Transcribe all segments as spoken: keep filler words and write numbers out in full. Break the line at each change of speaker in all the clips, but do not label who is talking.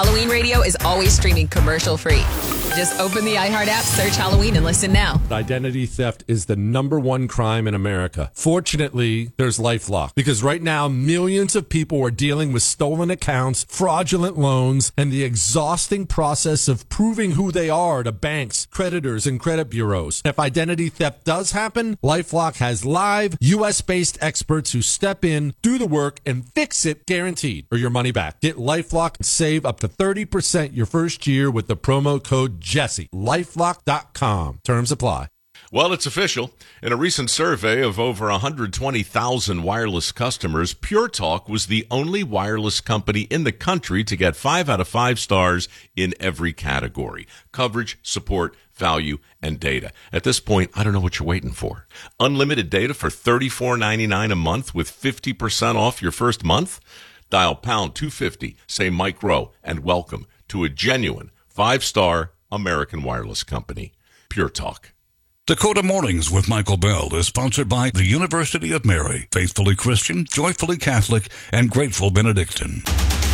Halloween Radio is always streaming commercial-free. Just open the iHeart app, search Halloween, and listen now.
Identity theft is the number one crime in America. Fortunately, there's LifeLock, because right now, millions of people are dealing with stolen accounts, fraudulent loans, and the exhausting process of proving who they are to banks, creditors, and credit bureaus. If identity theft does happen, LifeLock has live, U S-based experts who step in, do the work, and fix it guaranteed, or your money back. Get LifeLock and save up to thirty percent your first year with the promo code Jesse. LifeLock dot com. Terms apply.
Well, it's official. In a recent survey of over one hundred twenty thousand wireless customers, Pure Talk was the only wireless company in the country to get five out of five stars in every category: coverage, support, value, and data. At this point, I don't know what you're waiting for. Unlimited data for thirty-four ninety-nine a month with fifty percent off your first month? Dial pound two fifty, say Mike Rowe, and welcome to a genuine five-star American wireless company, Pure Talk.
Dakota Mornings with Michael Bell is sponsored by the University of Mary, faithfully Christian, joyfully Catholic, and grateful Benedictine.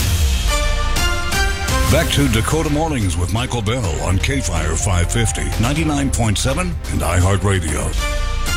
Back to Dakota Mornings with Michael Bell on K-Fire five fifty, ninety-nine point seven, and iHeartRadio.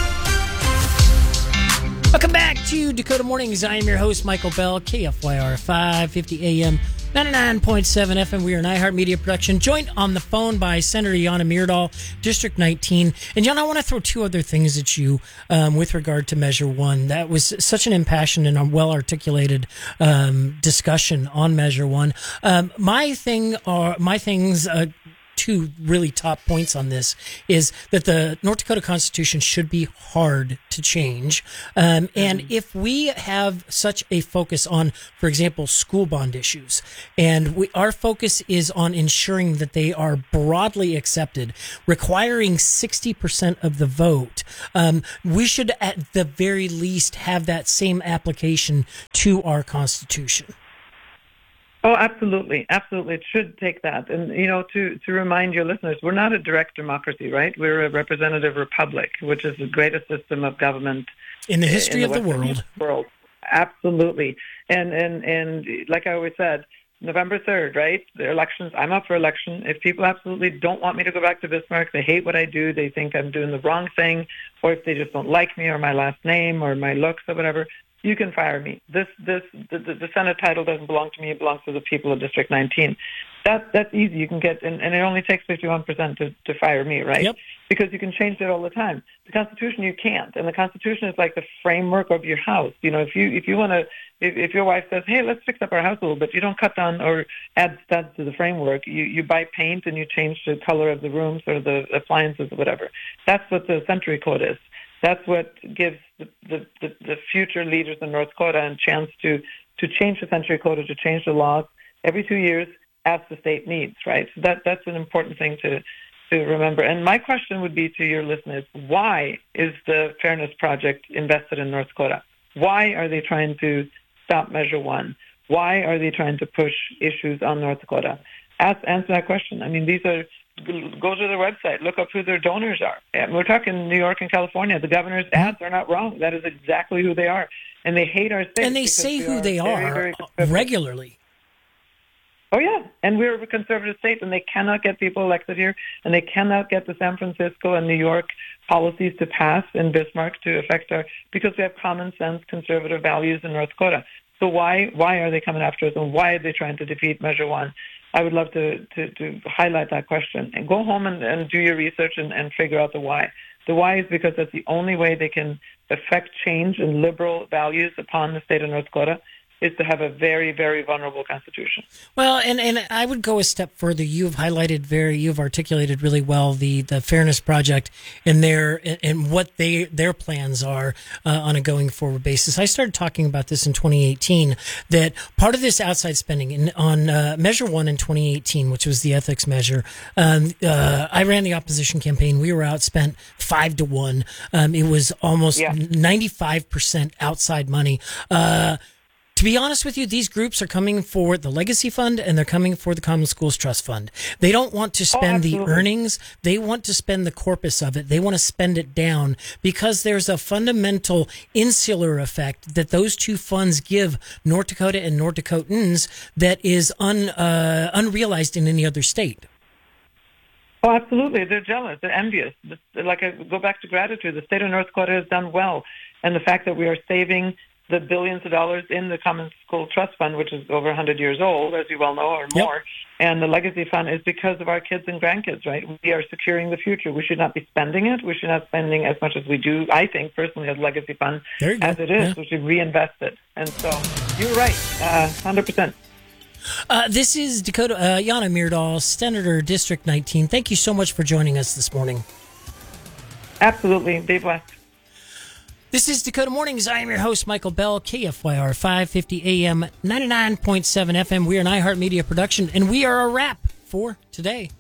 Welcome back to Dakota Mornings. I am your host, Michael Bell, K F Y R five fifty A M, ninety-nine point seven F M. We are an iHeartMedia production, joined on the phone by Senator Jana Myrdal, District nineteen. And, Jana, I want to throw two other things at you um, with regard to Measure One. That was such an impassioned and well-articulated um, discussion on Measure One. Um, my thing are my things. Uh, Two really top points on this is that the North Dakota Constitution should be hard to change. Um, and mm-hmm. if we have such a focus on, for example, school bond issues, and we, our focus is on ensuring that they are broadly accepted, requiring sixty percent of the vote, um, we should at the very least have that same application to our Constitution.
Oh, absolutely. Absolutely. It should take that. And, you know, to, to remind your listeners, we're not a direct democracy, right? We're a representative republic, which is the greatest system of government
in the history
in the
of the world.
world. Absolutely. And, and, and like I always said, November third, right? The elections, I'm up for election. If people absolutely don't want me to go back to Bismarck, they hate what I do, they think I'm doing the wrong thing, or if they just don't like me or my last name or my looks or whatever, you can fire me. This, this, the, the Senate title doesn't belong to me. It belongs to the people of District nineteen. That, that's easy. You can get, and, and it only takes fifty-one percent to, to fire me, right?
Yep.
Because you can change it all the time. The Constitution, you can't. And the Constitution is like the framework of your house. You know, if you, if you want to, if, if your wife says, hey, let's fix up our house a little bit, you don't cut down or add studs to the framework. You, you buy paint and you change the color of the rooms or the appliances or whatever. That's what the Century Code is. That's what gives the, the, the, the future leaders in North Dakota a chance to, to change the Century Code or to change the laws every two years as the state needs, right? So that, that's an important thing to, to remember. And my question would be to your listeners, why is the Fairness Project invested in North Dakota? Why are they trying to stop Measure One? Why are they trying to push issues on North Dakota? Ask, answer that question. I mean, these are... Go to their website, look up who their donors are. And we're talking New York and California. The governor's ads are not wrong. That is exactly who they are. And they hate our state.
And they say who
are
they
very,
are
very
regularly.
Oh, yeah. And we're a conservative state, and they cannot get people elected here, and they cannot get the San Francisco and New York policies to pass in Bismarck to affect our, because we have common sense conservative values in North Dakota. So why why are they coming after us, and why are they trying to defeat Measure One? I would love to, to, to highlight that question. And go home and, and do your research and, and figure out the why. The why is because that's the only way they can affect change and liberal values upon the state of North Dakota, is to have a very, very vulnerable constitution.
Well, and, and I would go a step further. You've highlighted very, you've articulated really well the, the Fairness Project and their and what they their plans are uh, on a going forward basis. I started talking about this in twenty eighteen, that part of this outside spending in, on uh, Measure One in twenty eighteen, which was the ethics measure, um, uh, I ran the opposition campaign. We were outspent five to one. Um, it was almost yeah. ninety-five percent outside money. Uh, To be honest with you, these groups are coming for the Legacy Fund and they're coming for the Common Schools Trust Fund. They don't want to spend
oh,
the earnings. They want to spend the corpus of it. They want to spend it down because there's a fundamental insular effect that those two funds give North Dakota and North Dakotans that is un, uh, unrealized in any other state.
Oh, absolutely. They're jealous. They're envious. Like I go back to gratitude. The state of North Dakota has done well. And the fact that we are saving the billions of dollars in the Common School Trust Fund, which is over one hundred years old, as you well know, or more, yep. and the Legacy Fund is because of our kids and grandkids, right? We are securing the future. We should not be spending it. We should not be spending as much as we do, I think, personally, as Legacy Fund, as it is. Yeah. We should reinvest it. And so you're right, uh, one hundred percent.
Uh, this is Dakota, uh, Yana Myrdal, Senator, District nineteen. Thank you so much for joining us this morning.
Absolutely. Be blessed.
This is Dakota Mornings. I am your host, Michael Bell, K F Y R five fifty A M, ninety-nine point seven F M. We are an iHeartMedia production, and we are a wrap for today.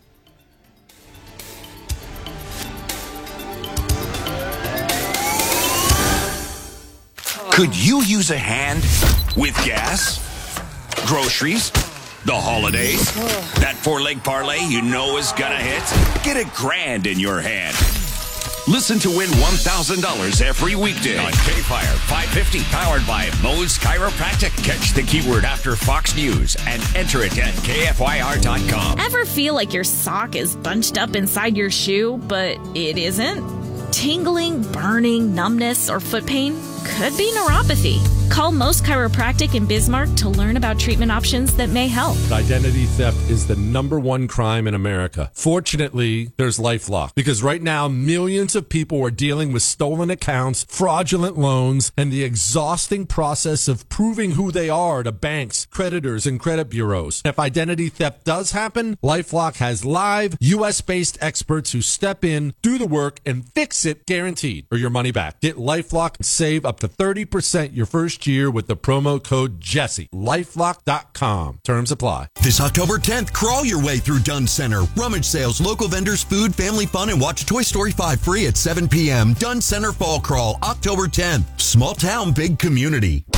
Could you use a hand with gas, groceries, the holidays? That four-leg parlay you know is gonna hit? Get a grand in your hand. Listen to win one thousand dollars every weekday on K-Fire five fifty, powered by Moe's Chiropractic. Catch the keyword after Fox News and enter it at K F Y R dot com.
Ever feel like your sock is bunched up inside your shoe, but it isn't? Tingling, burning, numbness, or foot pain? Could be neuropathy. Call Moe's Chiropractic in Bismarck to learn about treatment options that may help.
Identity theft is the number one crime in America. Fortunately, there's LifeLock, because right now millions of people are dealing with stolen accounts, fraudulent loans, and the exhausting process of proving who they are to banks, creditors, and credit bureaus. If identity theft does happen, LifeLock has live U S-based experts who step in, do the work, and fix it guaranteed, or your money back. Get LifeLock and save up to thirty percent your first year with the promo code Jesse. LifeLock dot com. Terms apply.
This October tenth, crawl your way through Dunn Center. Rummage sales, local vendors, food, family fun, and watch Toy Story five free at seven p.m. Dunn Center Fall Crawl, October tenth. Small town, big community.